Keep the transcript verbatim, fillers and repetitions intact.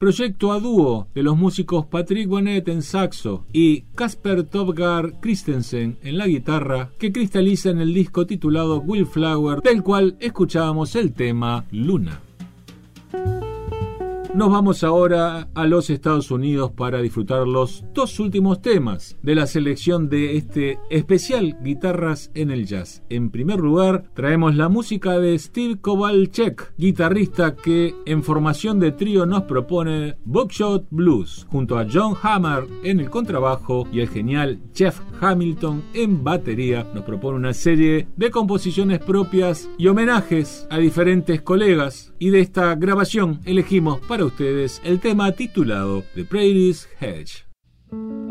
proyecto a dúo de los músicos Patrick Bonnet en saxo y Kasper Topgar Christensen en la guitarra, que cristaliza en el disco titulado Wildflower, del cual escuchábamos el tema Luna. Nos vamos ahora a los Estados Unidos para disfrutar los dos últimos temas de la selección de este especial Guitarras en el Jazz. En primer lugar, traemos la música de Steve Kovalchek, guitarrista que en formación de trío nos propone Buckshot Blues, junto a John Hammer en el contrabajo y el genial Jeff Hamilton en batería. Nos propone una serie de composiciones propias y homenajes a diferentes colegas, y de esta grabación elegimos para ustedes el tema titulado The Prairie's Hedge.